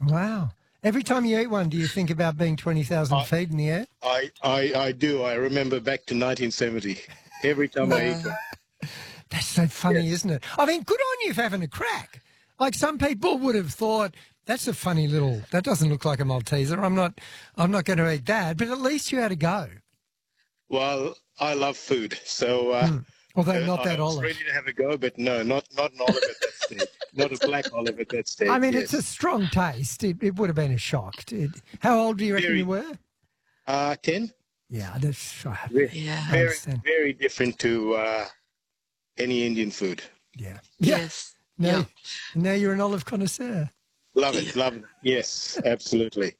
Wow. Every time you eat one, do you think about being 20,000 I, feet in the air? I do. I remember back to 1970. Every time I eat Yeah. one. That's so funny, Yes. isn't it? I mean, good on you for having a crack. Like some people would have thought, that's a funny little, that doesn't look like a Malteser. I'm not going to eat that, but at least you had a go. Well, I love food, so Although not I that was olive. ready to have a go, but no, not an olive at that stage. Not a black olive at that I stage, mean, it's a yes. strong taste. It would have been a shock. How old do you reckon you Very, were? 10? Yeah, that's, Yeah. I Very, understand. very different to any Indian food. Yeah. Yeah. Yes. Now, Yeah. now you're an olive connoisseur. Love Yeah. it, love it. Yes, absolutely.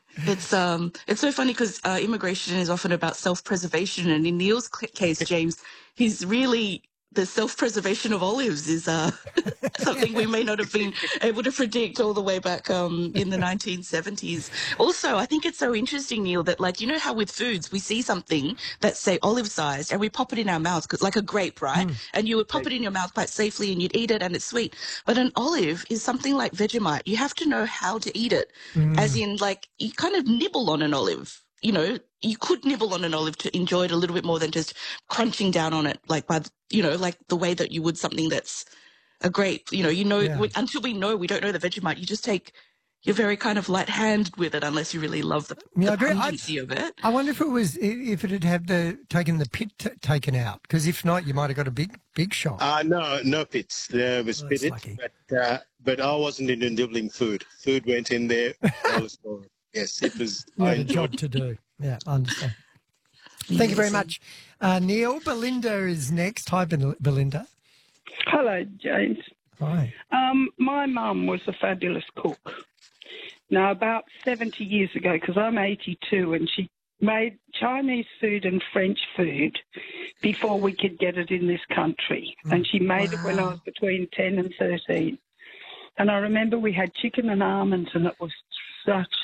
It's so funny because immigration is often about self-preservation, and in Neil's case, James, he's really the self-preservation of olives is something we may not have been able to predict all the way back in the 1970s. Also, I think it's so interesting, Neil, that like you know how with foods we see something that's say olive-sized and we pop it in our mouth like a grape, right? And you would pop it in your mouth quite safely and you'd eat it and it's sweet. But an olive is something like Vegemite. You have to know how to eat it, as in like you kind of nibble on an olive. You know, you could nibble on an olive to enjoy it a little bit more than just crunching down on it, like like the way that you would something that's a grape. Yeah. Until we know, we don't know the Vegemite. You just you're very kind of light-handed with it unless you really love Yeah, the I agree. pungency of it. I wonder if it had had taken the pit taken out, because if not, you might have got a big shock. No pits. There was Oh, that's pitted, lucky. but I wasn't into nibbling food. Food went in there. I was fine. Yes, it was. You I had a enjoyed job it. to do. Yeah, I understand. Thank you very much, Neil. Belinda is next. Hi, Belinda. Hello, James. Hi. My mum was a fabulous cook. Now, about 70 years ago, because I'm 82, and she made Chinese food and French food before we could get it in this country. And she made it when I was between 10 and 13. And I remember we had chicken and almonds, and it was such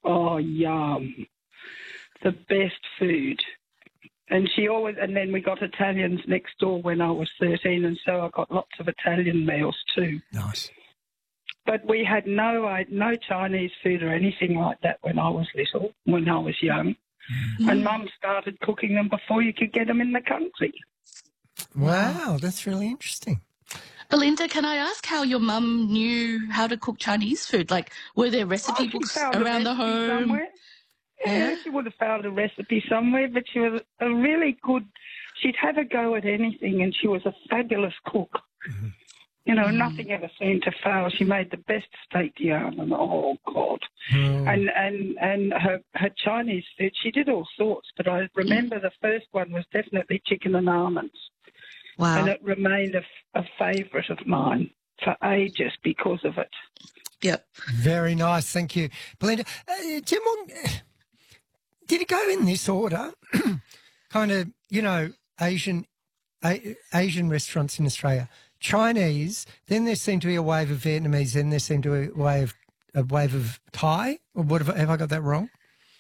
yum. The best food. And then we got Italians next door when I was 13, and so I got lots of Italian meals too. Nice. But we had no Chinese food or anything like that when I was little, when I was young. And Mum started cooking them before you could get them in the country. Wow, that's really interesting. Belinda, can I ask how your mum knew how to cook Chinese food? Like, were there recipe She books found around a the recipe home? somewhere. Yeah, she would have found a recipe somewhere, but she was a really good, she'd have a go at anything, and she was a fabulous cook. You know, nothing ever seemed to fail. She made the best steak yarn, and oh, God. And her Chinese food, she did all sorts, but I remember the first one was definitely chicken and almonds. Wow. And it remained a favourite of mine for ages because of it. Yep. Very nice. Thank you, Belinda. Tim, did it go in this order? Kind of, Asian restaurants in Australia. Chinese, then there seemed to be a wave of Vietnamese, then there seemed to be a wave of Thai. Or have I got that wrong?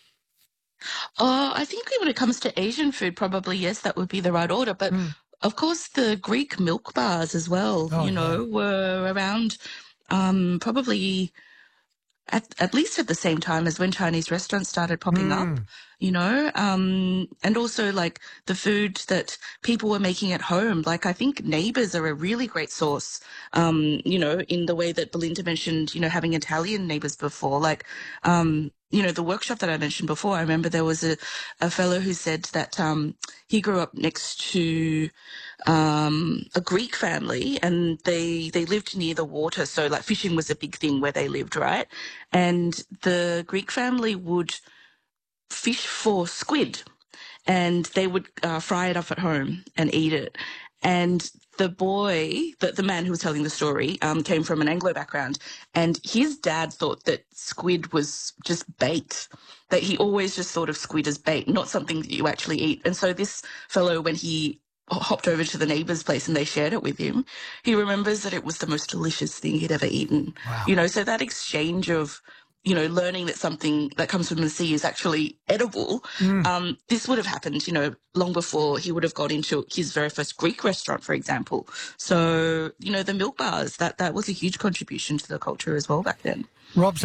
I think when it comes to Asian food, probably, yes, that would be the right order. But of course, the Greek milk bars as well, were around probably at least at the same time as when Chinese restaurants started popping up, and also like the food that people were making at home. Like I think neighbours are a really great source, in the way that Belinda mentioned, having Italian neighbours before. Like, the workshop that I mentioned before, I remember there was a fellow who said that he grew up next to a Greek family, and they lived near the water, so like fishing was a big thing where they lived, right? And the Greek family would fish for squid, and they would fry it up at home and eat it. And the man who was telling the story, came from an Anglo background, and his dad thought that squid was just bait, that he always just thought of squid as bait, not something that you actually eat. And so this fellow, when he hopped over to the neighbour's place and they shared it with him, he remembers that it was the most delicious thing he'd ever eaten. Wow. So that exchange of, learning that something that comes from the sea is actually edible. This would have happened, long before he would have got into his very first Greek restaurant, for example. So, the milk bars, that was a huge contribution to the culture as well back then. Rob's